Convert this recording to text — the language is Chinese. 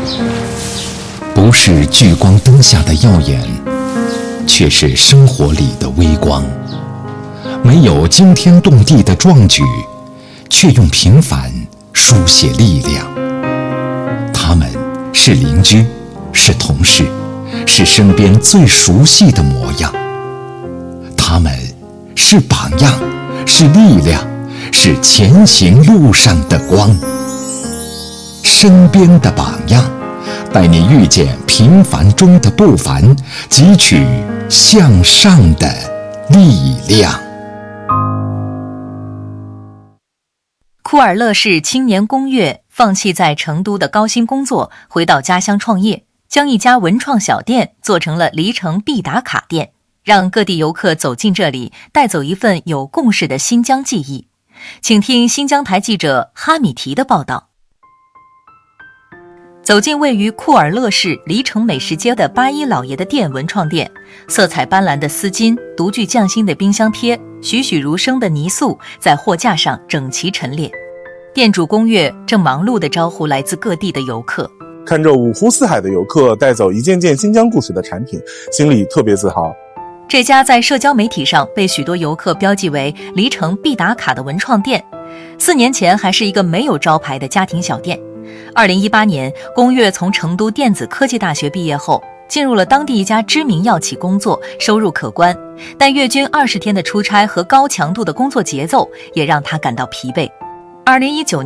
不是聚光灯下的耀眼，却是生活里的微光。没有惊天动地的壮举，却用平凡书写力量。他们是邻居，是同事，是身边最熟悉的模样。他们是榜样，是力量，是前行路上的光。身边的榜样，带你遇见平凡中的不凡，汲取向上的力量。 库尔勒市青年龚越放弃在成都的高薪工作，回到家乡创业，将一家文创小店做成了离城必打卡店，让各地游客走进这里，带走一份有共识的新疆记忆。请听新疆台记者哈米提的报道。走进位于库尔勒市离城美食街的八一老爷的店文创店，色彩斑斓的丝巾，独具匠心的冰箱贴，栩栩如生的泥塑在货架上整齐陈列。店主龚越正忙碌地招呼来自各地的游客， 看着五湖四海的游客带走一件件新疆故事的产品，心里特别自豪。 这家在社交媒体上被许多游客标记为离城必打卡的文创店，4年前还是一个没有招牌的家庭小店。2018年，龚越从成都电子科技大学毕业后，进入了当地一家知名药企工作，收入可观。但月均20天的出差和高强度的工作节奏，也让他感到疲惫。2019